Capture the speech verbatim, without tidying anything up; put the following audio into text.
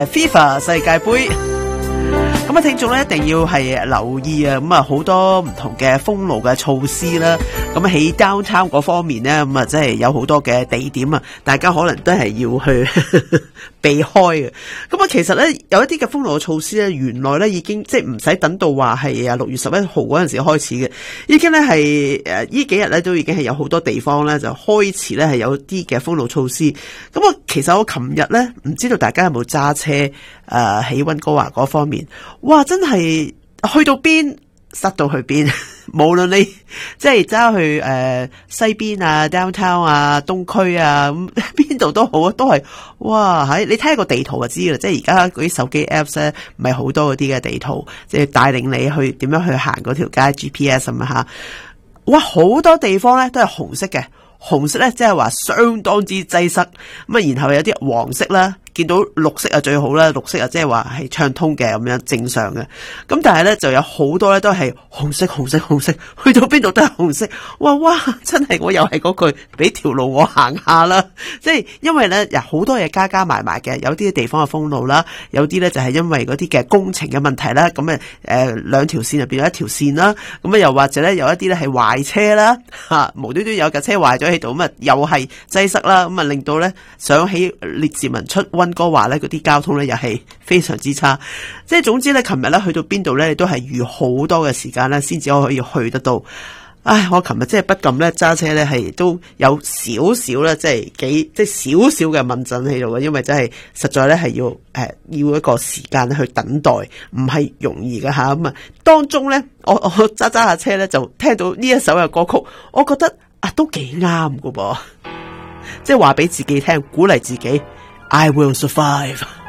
FIFA 世界盃。咁啊，聽眾咧一定要係留意啊！咁啊，好多唔同嘅封路嘅措施啦。咁喺 downtown 嗰方面咧，咁啊，即係有好多嘅地點啊，大家可能都係要去呵呵避開嘅。咁啊，其實咧有一啲嘅封路嘅措施咧，原來咧已經即係唔使等到話係啊六月十一號嗰陣時開始嘅，已經咧係誒呢幾日咧都已經係有好多地方咧就開始咧係有啲嘅封路措施。咁啊，其實我琴日咧唔知道大家有冇揸車誒喺溫哥華嗰方面。哇！真係去到邊塞到去邊，無論你即係揸去誒、呃、西邊啊、downtown 啊、東區啊，咁邊度都好啊，都係哇！喺你睇下個地圖就知啦，即係而家嗰啲手機 apps 咧，唔係好多嗰啲嘅地圖，即係帶領你去點樣去行嗰條街 G P S 咁啊吓！哇，好多地方咧都係紅色嘅，紅色咧即係話相當之擠塞，咁啊，然後有啲黃色啦。見到綠色啊最好啦，綠色啊即係話係暢通嘅咁樣正常嘅，咁但係咧就有好多咧都係紅色紅色紅色，去到邊度都係紅色，哇哇真係我又係嗰句，俾條路我行下啦，即係因為咧有好多嘢加加埋埋嘅，有啲地方係封路啦，有啲咧就係因為嗰啲嘅工程嘅問題啦，咁啊誒兩條線入邊有一條線啦，咁啊又或者咧有一啲咧係壞車啦吓，無端端有架車壞咗喺度，咁啊又係擠塞啦，咁啊令到咧想起列治文出溫哥華咧嗰啲交通咧又係非常之差，即係總之咧，琴日咧去到邊度咧，你都係預好多嘅時間咧，先至可以去得到。唉，我琴日即係不禁咧揸車咧，係都有少少咧，即係幾即係少少嘅問陣喺度嘅，因為真係實在咧係要誒、呃、要一個時間去等待，唔係容易嘅吓。咁啊，當中咧，我我揸揸下車咧，就聽到呢一首嘅歌曲，我覺得啊都幾啱㗎噃，即係話俾自己聽，鼓勵自己。I will survive.